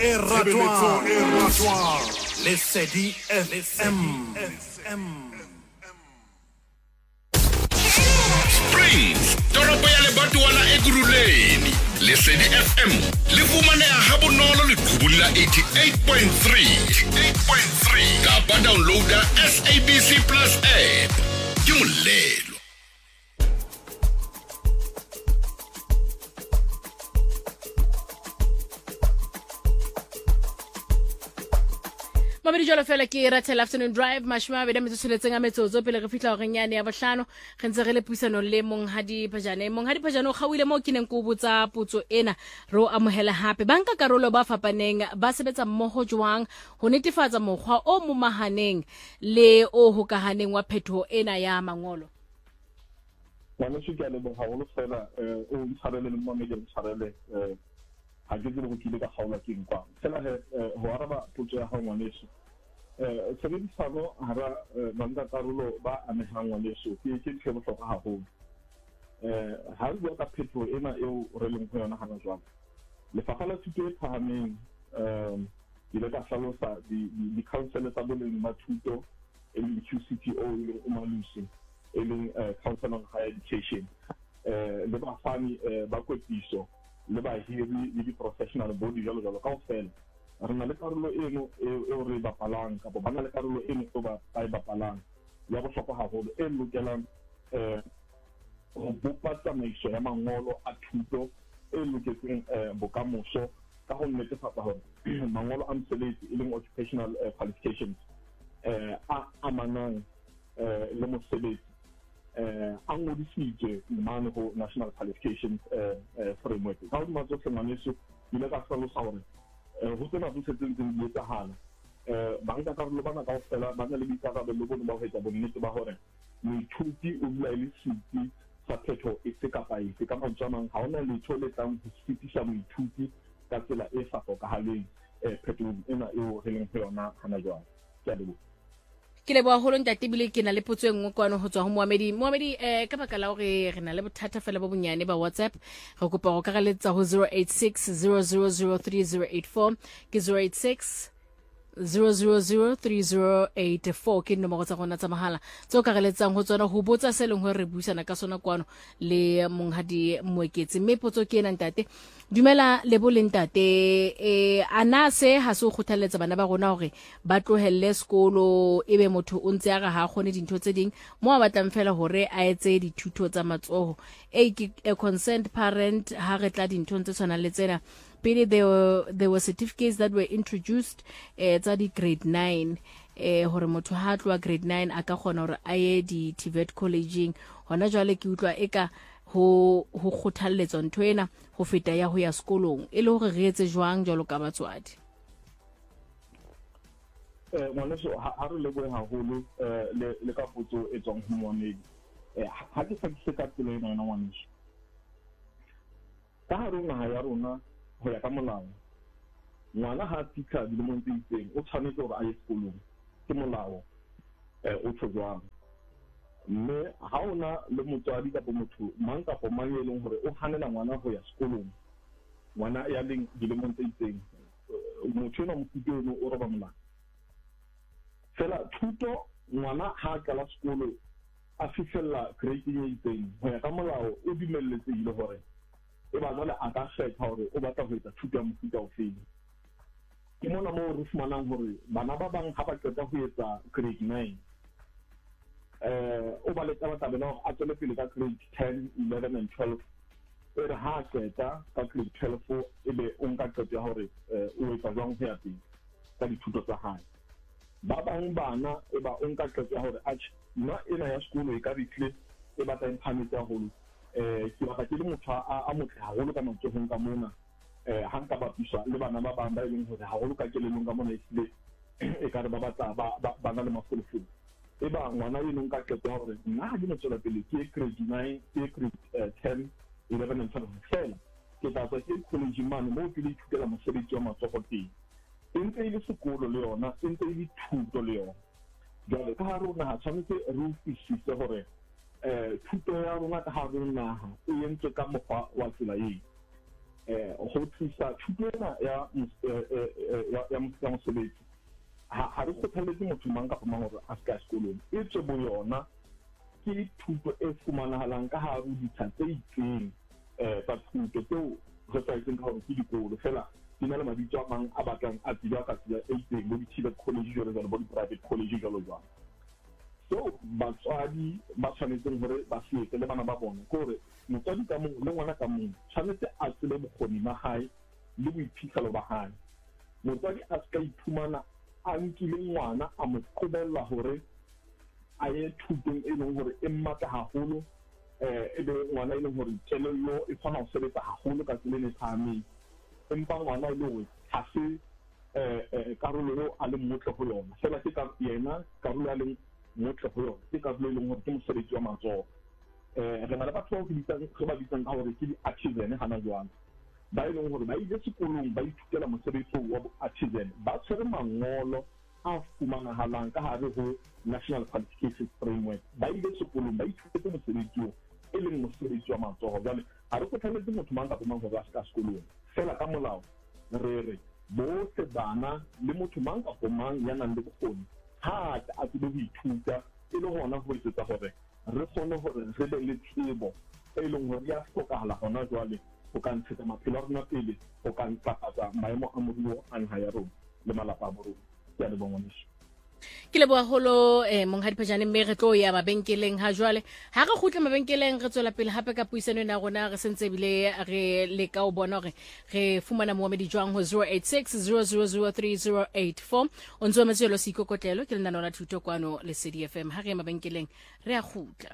Eratoire, les CD FM. Springs, toropo ya Lebatowana e Kuruleni. Lesedi FM le fumaneha ha bonolo leqhubung la 88.3 kapa downloada SABC Plus app ke molelo. Mabedi jalo fela ke Ratel Afternoon Drive mashwa be da metsoseletseng a metsotso pele re fitla go renyane ya bohlano re ntse re le puisano le Monghadi Phajane o gawile mo ke neng go botsa potso ena re o amohela hape banka karolo ba fapaneng ba sebetsa mmoho jwang ho netefatsa mokgwa o momahaneng le o hokahaneng wa phetho ena ya mangolo. Wana shuka le bo haholo fela o ntshwarele le mo mele ntshwarele ha ke go kile ka gaola ke nkwa fela ho araba potso ya hao ngwaneso sebedisano hara banka karolo ba amehang ngwaneso ke tle bohlokwa haholo ha re ka phetho ena eo re leng ho yona hana jwang lefapha la thuto e phahameng ile ka hlalosa di council tsa boleng ba thuto e leng QCTO e leng umalusi e leng Council on Higher Education le ba fani ba kwetliso le ba hiri le di professional body jalo kaofela re na le karolo eno e re bapalang ka bo bana le karolo eno e ba e bapalang ya go hloka haholo e lokelang go bopa tsamaiso ya mangolo a thuto e loketseng bokamoso ka go netefatsa hore mangolo a mosebetsi e leng occupational qualifications a amanang le mosebetsi a ngodisitswe mane go national qualifications framework ka ho matso tshemaneso ile ka hlalosa hore ho tsena go setseng di etsahala banka karolo bana kaofela ba na le boikarabelo bo ba ho etsa bonnete ba hore moithuti o bula le siti sa phetho efe kapa efe ka mantswanang ha ona letho le tlang ho fitisha moithuti ka tsela e sa hlokahaleng phethong ena eo re leng ho yona hana jwale ke a leboha. Ke le boa holong tatebile ke na le potso e nngwe kwano ho tswa ho Mohamedi ka baka la hore re na le bothata fela bo bonyane ba WhatsApp re kopa go ka galetsa ho 086 000384 ke 086 0003084 ke nomoro tsa rona tsa mahala tse o ka reletsang ho tsona ho botsa se leng hore re buisana ka sona kwano le Monghadi Moeketsi mme potso ke ena ntate dumela le boleng ntate anase ha se o khuthaletsa bana ba rona hore ba tlohelle sekolo ebe motho o ntse a ga ha khone dintho tse ding mo a batlang fela hore a etse dithuto tsa matsoho a concerned parent ha re tla dintho tse tshwana le tsena. There were certificates that were introduced tsa di grade 9 hore motho ha tloa grade 9 a ka kgona hore a ye di TVET collegeng hona jwale ke utlwa eka ho kgothalletsa ntho ena ho feta ya ho ya sekolong e le hore re etse jwang jwalo ka batswadi. Ngwaneso ha re lebohe haholo le ka potso e tswang ho Mohamedi ha ke sa ka tsela ena ngwaneso ka hare naha ya rona ho ya ka molao ngwana ha tika dilemong tse itseng o tshwanetse hore a ye sekolong ke molao o tshwang mme ha ona le motswadi ka motho mang ka mang e leng hore o hanela ngwana ho ya sekolong ngwana ya leng dilemong tse itseng motho no mofuteno o roba molao fela thuto ngwana ha kala sekolo a fifella grade e itseng ho ya ka molao o dumelletsehile hore e ba jwale a ka kgetha hore o batla ho etsa thuto ya mofuta ofeng ke mona mo re fumanang hore bana ba bang ha ba qeta ho etsa grade 9 o ba le tabela hore a tswele pele ka grade 10 11 and 12 e re ha qeta ka grade 12 e be o nka qeto ya hore o etsa jwang ho ya pele ka dithuto tsa hae ba bang bana e ba o nka qeto ya hore nna ena ya sekolo e ka bitle e batla imphametse haholo ke batla ke le motho a motle haholo ka matsohong ka mona ha nka bapiswa le bana ba bang ba ileng hore haholo ka kelelong ka mona e ka re ba batla ba na le mafolofolo e ba ngwana e neng ka qeto hore nna ha di mo tswela pele ke grade 9 ke grade 10 11 and 12 fela ke tla tswa ke college man mo ke le ithutela mosebetsi wa matsoho teng ntse ile sekolo le yona ntse ile thuto le yona jwale ka rona ha tshwanetse re utlwisise hore thuto ya rona ka hare naha e entswe ka mokgwa wa tsela e go thusa thuto ena ya mosebetsi ha re kgothaletse motho mang kapa mang hore a ska sekolong e tswe bo yona ke thuto e fumanahalang ka hare ditsha tse itseng tsa thuto tseo re sa itseng ka hore ke dikolo fela di na le mabitso a mang a batlang a tseba ka tsela e itseng bo di-TVET college jwalo jwalo bo di-private college jwalo jwalo. So batswadi ba tshwanetseng hore ba se etse le bana ba bona ke hore motswadi ka mong le ngwana ka mong tshwanetse a tsebe bokgoni ba hae le boiphihlelo ba hae. Motswadi a ska iphumana a nkile ngwana a mo qobella hore a ye thutong e leng hore e mmata haholo e be ngwana e leng hore kelello e kgona ho sebetsa haholo ka tsela e phahameng empa ngwana e le hore ha se karolo eo a le motle ho yona fela ke ka yena karolo ya leng motle ho yona ke karolo e leng hore ke mosebetsi wa matsoho. Re na le batho ba ba bitsang ka hore ke di-artisan hana jwale ba e leng hore ba ile sekolong ba ithutela mosebetsi wa artisan ba tshwere mangolo a fumanahalang ka hare ho National Qualification Framework ba ile sekolong ba ithutetse mosebetsi o e leng mosebetsi wa matsoho. Jwale ha re kgothaletse motho mang kapa mang hore a ska sekolong fela ka molao re bohle bana le motho mang kapa mang ya nang le bokgoni ha a tsebe ho ithuta e le hona ho etsetsa hore re kgone hore re be le tsebo e leng hore ya hlokahala hona jwale ho ka ntshetsa maphelo a rona pele ho ka ntlafatsa maemo a moruo a naha ya rona le malapa a borona. Ke a le bongwaneso ke le boholo monghadi Phajane mme re tlo ya mabenkeleng ha jwale ha re khutle mabenkeleng re tswela pele hape ka puisano na rona re sentse bile re le ka o bona hore re fumana moemedi jwang ho 0860003084 o ntso metselo sikokotlelo ke lena nona thuto kwano le Lesedi FM ha re mabenkeleng re a khutla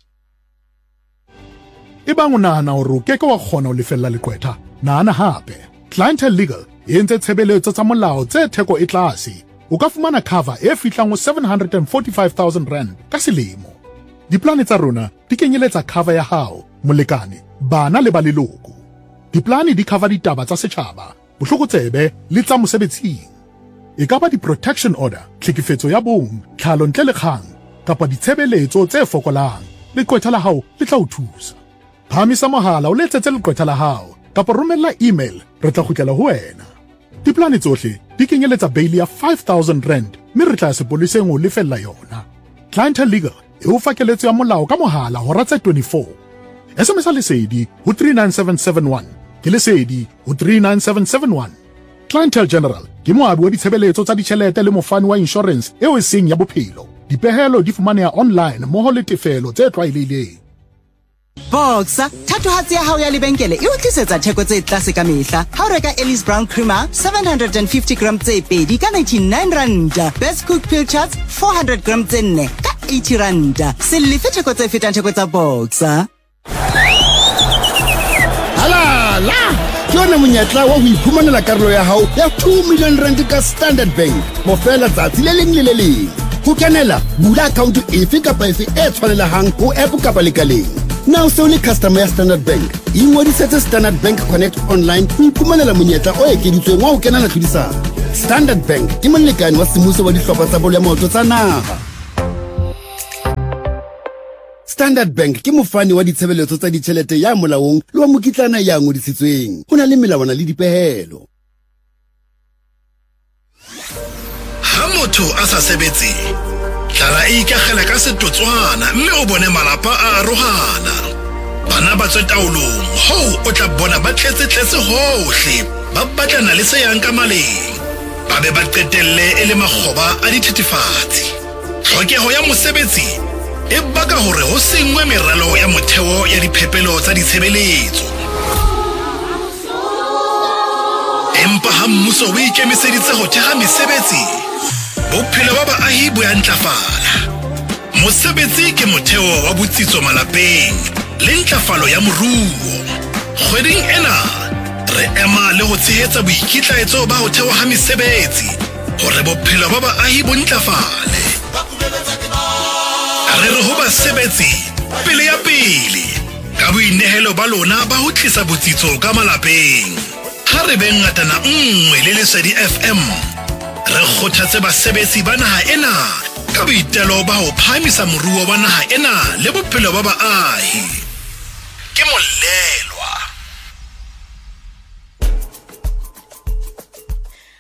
ebang o nahana hore o keke wa kgona ho lefella lekwetha nahana hape Clientele Legal e entse tshebeletso tsa molao tse theko e tlase o ka fumana cover e fihlang ho 745,000 rand ka selemo. Diplane tsa rona di kenyeletsa cover ya hao, molekane, bana le ba leloko. Diplane di cover ditaba tsa setjhaba, bohlokotsebe le tsa mosebetsing. E ka ba di-protection order, tlhekefetso ya bong, tlhalo ntle le kgang, kapa ditshebeletso tse fokolang. Lekwetha la hao le tla o thusa. Phamisa mohala o letsetse lekwetha la hao, kapa romella email, re tla kgutlela ho wena. Diplane tsohle di kenyeletsa bail ya 5,000 rand mme re tla sepoleseng o lefella yona. Clientele Legal e o fakeletso ya molao ka mohala hora tse 24. SMS Lesedi ho 39771 ke Lesedi ho 39771. Clientele General ke moabi wa ditshebeletso tsa ditjhelete le mofani wa insurance eo e seng ya bophelo. Dipehelo di fumaneha online moho le tefelo tse tlwaelehileng. Boxer, thatohatsi ya hao ya lebenkele e o tlisetsa theko tse tlase ka mehla. Ha o reka Ellis Brown Creamer 750 gram tse pedi ka 99 rand. Best Cook Pilchards 400 gram tse 4 ka 80 rand. Se lefe theko tse fetang theko tsa Boxer. Halala! Ke yona monyetla wa ho iphumanela karolo ya hao ya 2 million rand ka Standard Bank. Mofela tsatsi le leng le le leng. Ho kenela, bula account efe kapa efe e tshwanelehang ho app kapa lekaleng. Now so le customer ya Standard Bank ingodisetse Standard Bank Connect online ho iphumanela monyetla o ekeditsweng wa ho kenela tlhodisano. Standard Bank ke molekane wa semmuso wa dihlopha tsa bolo ya maoto tsa naha. Standard Bank ke mofani wa ditshebeletso tsa ditjhelete ya molaong le wa mokitlana ya ngodisitsweng. Ho na le melawana le dipehelo. Ha motho a sa sebetse tlala e ikagela ka setotswana mme o bone malapa a rohana. Bana ba tswe taolong ho o tla bona ba tletse hohle ba batlana le se yang ka maleng ba be ba qetelle e le makgoba a dithethefatsi. Tlhokeho ya mosebetsi e baka hore ho sengwe meralo ya motheo ya diphepelo tsa ditshebeletso. Empa ha mmuso o ikemiseditse ho theha mesebetsi, bophelo ba baahi bo ya ntlafala. Mosebetsi ke motheo wa botsitso malapeng le ntlafalo ya moruo. Kgweding ena re ema le ho tshehetsa boikitlaetso ba ho thewa ha mesebetsi hore bophelo ba baahi bo ntlafale. Re re ho basebetsi pele ya pele ka boinehelo ba lona ba ho tlisa botsitso ka malapeng. Ha re be ngatana nngwe le Lesedi FM, re kgothatse basebetsi ba naha ena ka boitelo ba ho phamisa moruo wa naha ena le bophelo ba baahi. Ke molelwa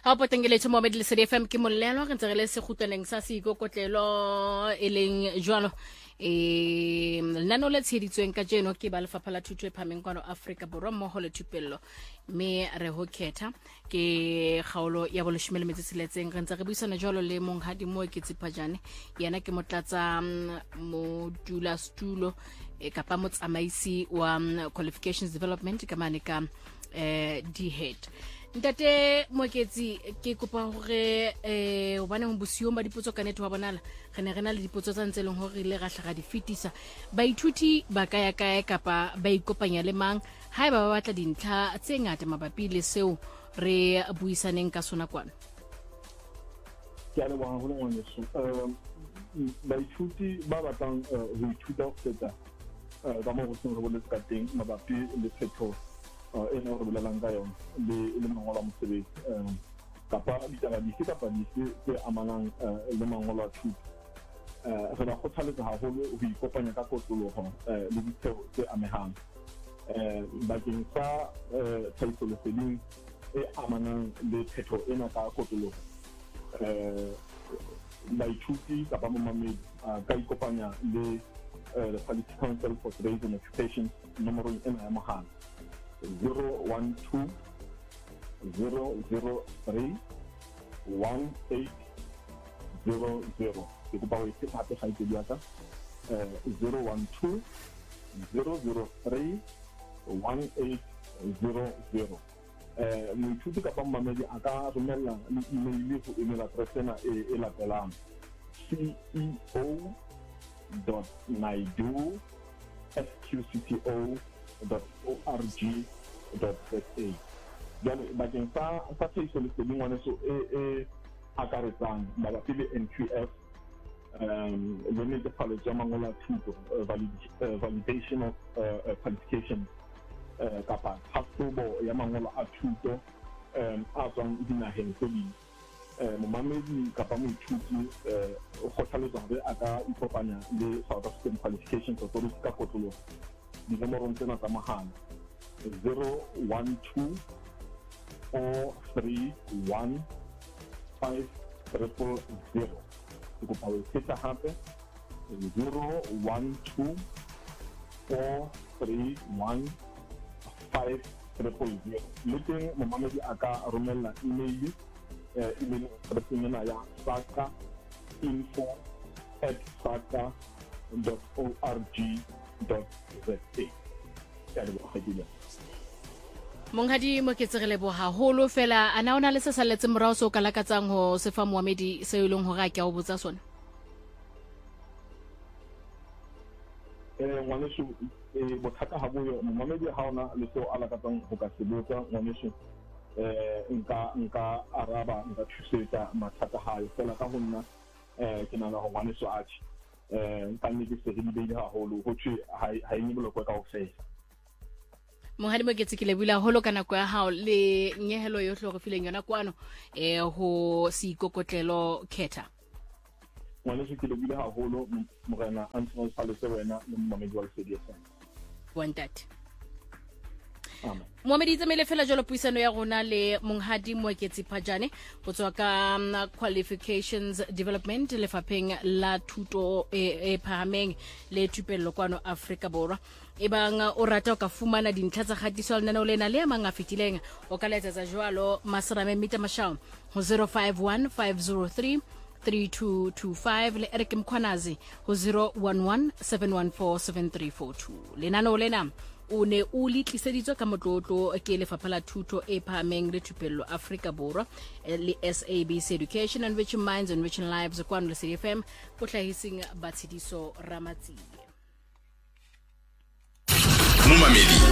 ha potengeletso mo medle Lesedi FM ke mollelo re ntse re le segutwaneng sa seikokotlelo e leng jwalo lenano le tsheditsweng ka jeno ke ba lefapha la thuto e phameng kwano Afrika Borwa mmogo le thupello mme re ho khetha ke kgaolo ya boleshimele metsetsiletseng re ntse re buisana jwalo le monghadi Moeketsi Phajane yena ke motlatsa modula stulo kapa motsamaisi wa qualifications development ka mane ka D-head. Ntate Moeketsi ke kopa hore o bane mo bosiong ba dipotso ka netwa bonala re ne rena le dipotso tsa ntseleng hore le gahlaga di fetisa baithuti ba kaya kapa ba ikopanya le mang ha ba batla dintlha tse ngata mabapi le seo re buisaneng ka sona kwana. Ke a le bona ho ngwane so baithuti ba batlang ho ithuta ho feta ba mo go tseng re boletse ka teng mabapi le phetho ene re bolelang ka yona le mangolo a mosebetsi kapa ditaba dife kapa dife tse amanang le mangolo a thuto re ba kgothaletsa haholo ho ikopanya ka kotloloho le ditheo tse amehang bakeng sa tlhahisoleseding e amanang le phetho ena ka kotloloho baithuti kapa momamedi ka ikopanya le the Quality Council for Trades and Occupations nomorong ena ya mogala 012 003 1800 ke kopa go itse hape ga itse diaka 012 003 1800 moithuti kapa mmamedi a ka romella email go email address ena e latelang ceo.naidu@qcto.org.za jalo bakeng sa tlhahiso leseding ngwaneso e akaretsang mabapi le NQF le netefalletso ya mangolo a thuto validation of qualifications kapa tlhahlobo ya mangolo a thuto a tswang dinaheng tse ding momamedi kapa moithuti o kgothaletsa hore a ka ikopanya le South African Qualifications Authority ka kotloloho dinomorong tsena tsa mogala 012 431 5000 ke kopa ho feta hape 012 431 5000 le teng momamedi a ka romella email email ya saka.info@saka.org.za Monghadi Moeketsi re lebo haholo fela ana ona le se saletse morao so kalakatsang ho sefa moamedi se ileng hore a ke a o botsa sona ngwaneso bothata ha boyo moamedi ha ona le seo a lakatsang ho ka se botsa ngwaneso nka araba nka thusetsa mathata hayo fela ka ho nna ke nana ho ngwaneso a tshi nka nne ke se re di haholo ho thwe ha e bolokwe ka ofela Monghadi Moeketsi ke lebile haholo ka nako ya hao le nyehelo yohle go fileng yona kwano ho seikokotlelo khetha ngwaneso ke lebile haholo morena Anthony Palese wena le mmamedi wa Lesedi FM wantate Moamedi tsamele fela jalo puisano ya rona le Monghadi Moeketsi Phajane go tswa ka qualifications development lefapheng la thuto e phahameng le thupello kwano Afrika Borwa e bang o rata ka fumana dintlha tsa khatiso lenaneo lena le mang a fetileng o ka letsetsa jwalo Masarame Mita Mashao ho 051 503 3225 le Eric Mkhwanazi ho 011 714 7342 lenaneo lena o ne o litliseditswe ka motlotlo ke lefapha la thuto e phahameng le thupello Afrika Borwa le SABC Education Enriching Minds and Enriching Lives kwano Lesedi FM go hlahiseng batshediso Ramatsile Momamedi